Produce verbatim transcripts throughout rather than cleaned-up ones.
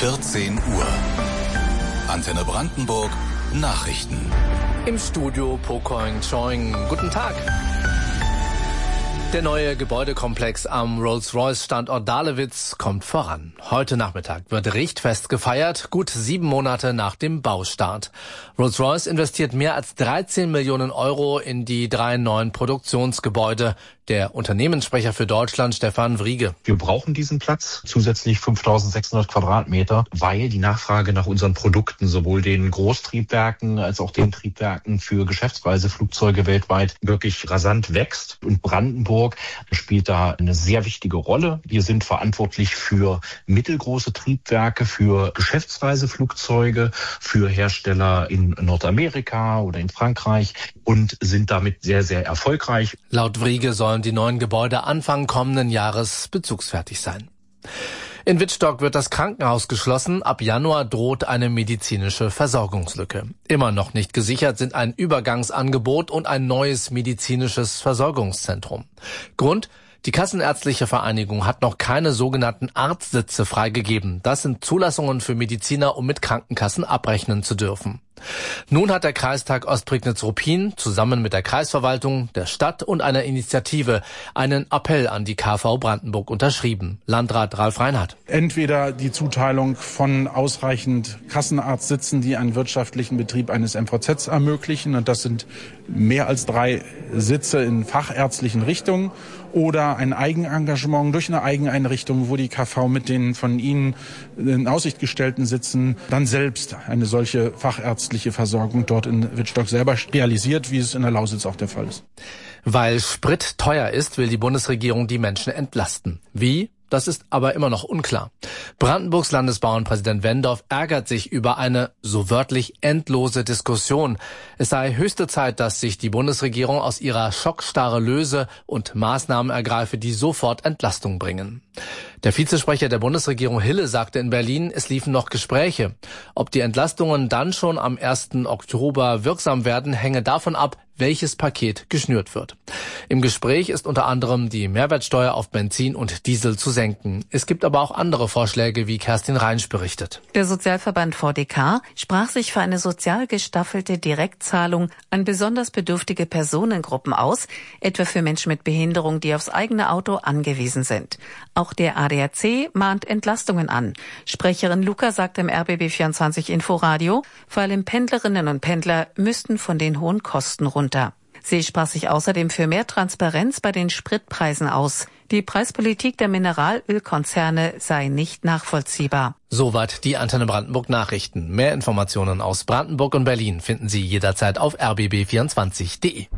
vierzehn Uhr. Antenne Brandenburg Nachrichten. Im Studio Pocoing Choing. Guten Tag. Der neue Gebäudekomplex am Rolls-Royce-Standort Dahlewitz kommt voran. Heute Nachmittag wird Richtfest gefeiert, gut sieben Monate nach dem Baustart. Rolls-Royce investiert mehr als dreizehn Millionen Euro in die drei neuen Produktionsgebäude. Der Unternehmenssprecher für Deutschland, Stefan Wriege. Wir brauchen diesen Platz, zusätzlich fünftausendsechshundert Quadratmeter, weil die Nachfrage nach unseren Produkten, sowohl den Großtriebwerken als auch den Triebwerken für Geschäftsreiseflugzeuge weltweit, wirklich rasant wächst. Und Brandenburg spielt da eine sehr wichtige Rolle. Wir sind verantwortlich für mittelgroße Triebwerke, für Geschäftsreiseflugzeuge, für Hersteller in Nordamerika oder in Frankreich und sind damit sehr, sehr erfolgreich. Laut Wriege sollen die neuen Gebäude Anfang kommenden Jahres bezugsfertig sein. In Wittstock wird das Krankenhaus geschlossen. Ab Januar droht eine medizinische Versorgungslücke. Immer noch nicht gesichert sind ein Übergangsangebot und ein neues medizinisches Versorgungszentrum. Grund: Die Kassenärztliche Vereinigung hat noch keine sogenannten Arztsitze freigegeben. Das sind Zulassungen für Mediziner, um mit Krankenkassen abrechnen zu dürfen. Nun hat der Kreistag Ostprignitz-Ruppin zusammen mit der Kreisverwaltung, der Stadt und einer Initiative einen Appell an die K V Brandenburg unterschrieben. Landrat Ralf Reinhardt. Entweder die Zuteilung von ausreichend Kassenarztsitzen, die einen wirtschaftlichen Betrieb eines M V Zs ermöglichen, und das sind mehr als drei Sitze in fachärztlichen Richtungen, oder ein Eigenengagement durch eine Eigeneinrichtung, wo die K V mit den von Ihnen in Aussicht gestellten Sitzen dann selbst eine solche fachärztliche Versorgung dort in Wittstock selber realisiert, wie es in der Lausitz auch der Fall ist. Weil Sprit teuer ist, will die Bundesregierung die Menschen entlasten. Wie? Das ist aber immer noch unklar. Brandenburgs Landesbauernpräsident Wendorf ärgert sich über eine, so wörtlich, endlose Diskussion. Es sei höchste Zeit, dass sich die Bundesregierung aus ihrer Schockstarre löse und Maßnahmen ergreife, die sofort Entlastung bringen. Der Vizesprecher der Bundesregierung Hille sagte in Berlin, es liefen noch Gespräche. Ob die Entlastungen dann schon am ersten Oktober wirksam werden, hänge davon ab, welches Paket geschnürt wird. Im Gespräch ist unter anderem die Mehrwertsteuer auf Benzin und Diesel zu senken. Es gibt aber auch andere Vorschläge, wie Kerstin Reinsch berichtet. Der Sozialverband V D K sprach sich für eine sozial gestaffelte Direktzahlung an besonders bedürftige Personengruppen aus, etwa für Menschen mit Behinderung, die aufs eigene Auto angewiesen sind. Auch der A D A C mahnt Entlastungen an. Sprecherin Luca sagt im R B B vierundzwanzig Inforadio, vor allem Pendlerinnen und Pendler müssten von den hohen Kosten runter. Sie sprach sich außerdem für mehr Transparenz bei den Spritpreisen aus. Die Preispolitik der Mineralölkonzerne sei nicht nachvollziehbar. Soweit die Antenne Brandenburg Nachrichten. Mehr Informationen aus Brandenburg und Berlin finden Sie jederzeit auf r b b vierundzwanzig punkt de.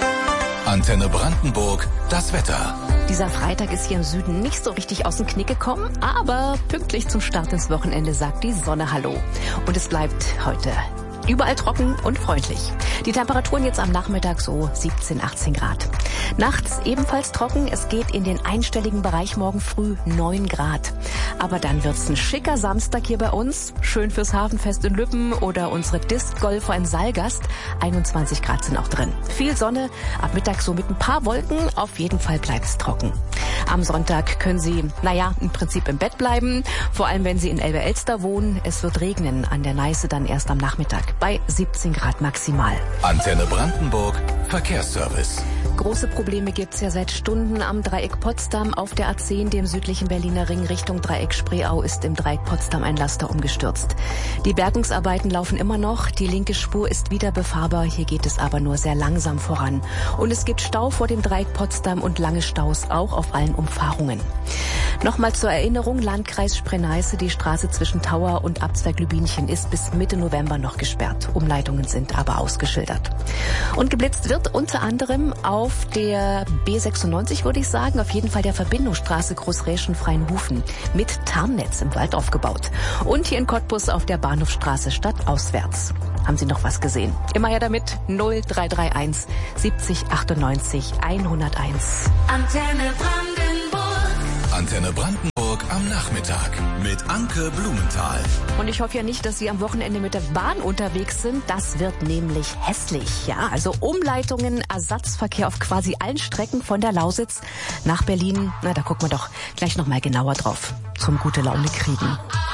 Antenne Brandenburg, das Wetter. Dieser Freitag ist hier im Süden nicht so richtig aus dem Knick gekommen, aber pünktlich zum Start ins Wochenende sagt die Sonne Hallo. Und es bleibt heute überall trocken und freundlich. Die Temperaturen jetzt am Nachmittag so siebzehn, achtzehn Grad. Nachts ebenfalls trocken. Es geht in den einstelligen Bereich, morgen früh neun Grad. Aber dann wird's ein schicker Samstag hier bei uns. Schön fürs Hafenfest in Lübben oder unsere Disc-Golfer in Saalgast. einundzwanzig Grad sind auch drin. Viel Sonne, ab Mittag so mit ein paar Wolken. Auf jeden Fall bleibt es trocken. Am Sonntag können Sie, naja, im Prinzip im Bett bleiben. Vor allem, wenn Sie in Elbe-Elster wohnen. Es wird regnen, an der Neiße dann erst am Nachmittag bei siebzehn Grad maximal. Antenne Brandenburg, Verkehrsservice. Große Probleme gibt's ja seit Stunden am Dreieck Potsdam. Auf der A zehn, dem südlichen Berliner Ring Richtung Dreieck Spreeau, ist im Dreieck Potsdam ein Laster umgestürzt. Die Bergungsarbeiten laufen immer noch. Die linke Spur ist wieder befahrbar. Hier geht es aber nur sehr langsam voran. Und es gibt Stau vor dem Dreieck Potsdam und lange Staus auch auf allen Umfahrungen. Nochmal zur Erinnerung, Landkreis Spree-Neiße, die Straße zwischen Tauer und Abzweig Lübinchen ist bis Mitte November noch gesperrt. Umleitungen sind aber ausgeschildert. Und geblitzt wird unter anderem auf der B sechsundneunzig, würde ich sagen, auf jeden Fall der Verbindungsstraße Großräschen-Freienhufen mit Tarnnetz im Wald aufgebaut. Und hier in Cottbus auf der Bahnhofstraße stadtauswärts. Haben Sie noch was gesehen? Immer her damit null drei drei eins siebzig achtundneunzig hunderteins. Antenne Brandenburg. Antenne Brandenburg am Nachmittag mit Anke Blumenthal. Und ich hoffe ja nicht, dass Sie am Wochenende mit der Bahn unterwegs sind. Das wird nämlich hässlich. Ja, also Umleitungen, Ersatzverkehr auf quasi allen Strecken von der Lausitz nach Berlin. Na, da gucken wir doch gleich noch mal genauer drauf. Zum gute Laune kriegen.